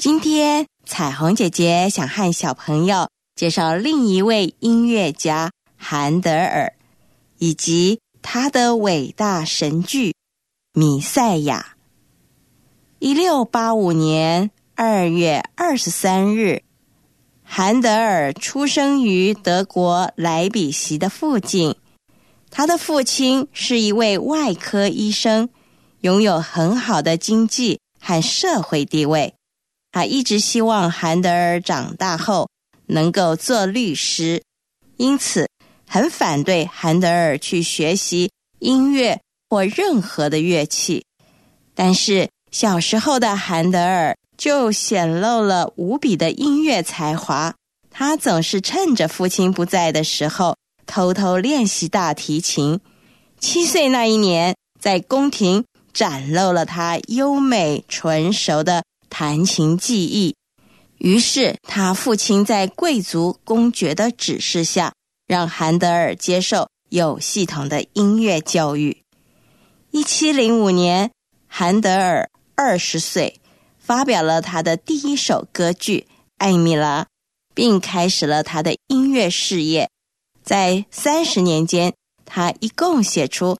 今天彩虹姐姐想和小朋友介绍另一位音乐家韩德尔，以及他的伟大神剧《弥赛亚》。1685年2月23日，韩德尔出生于德国莱比锡的附近。他的父亲是一位外科医生，拥有很好的经济和社会地位。他一直希望韩德尔长大后能够做律师，因此很反对韩德尔去学习音乐或任何的乐器。但是小时候的韩德尔就显露了无比的音乐才华，他总是趁着父亲不在的时候偷偷练习大提琴。7岁那一年，在宫廷展露了他优美纯熟的弹琴技艺。于是他父亲在贵族公爵的指示下，让韩德尔接受有系统的音乐教育。1705年，韩德尔20岁，发表了他的第一首歌剧《艾米拉》，并开始了他的音乐事业。在30年间，他一共写出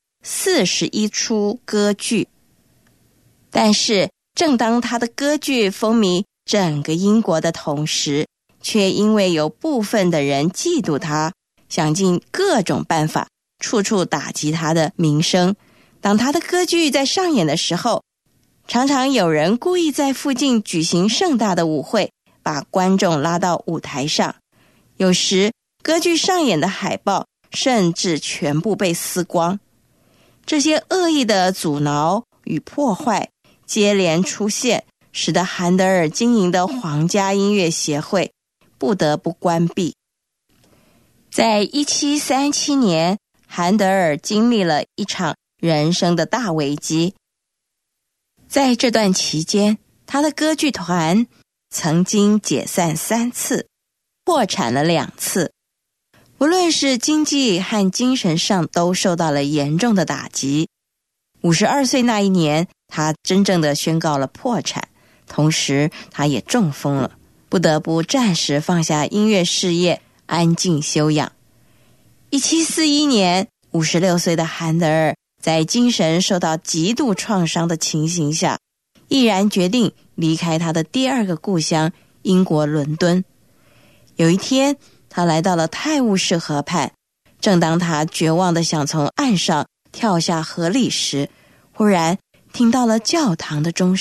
41出歌剧。但是正当他的歌剧风靡整个英国的同时，却因为有部分的人嫉妒他，想尽各种办法处处打击他的名声。当他的歌剧在上演的时候，常常有人故意在附近举行盛大的舞会，把观众拉到舞台上。有时歌剧上演的海报甚至全部被撕光。这些恶意的阻挠与破坏接连出现，使得韩德尔经营的皇家音乐协会不得不关闭。在1737年，韩德尔经历了一场人生的大危机。在这段期间，他的歌剧团曾经解散3次，破产了2次。无论是经济和精神上都受到了严重的打击。52岁那一年，他真正的宣告了破产，同时他也中风了，不得不暂时放下音乐事业，安静休养。1741年，56岁的韩德尔在精神受到极度创伤的情形下，毅然决定离开他的第二个故乡英国伦敦。有一天，他来到了泰晤士河畔，正当他绝望地想从岸上跳下河里时，忽然听到了教堂的钟声。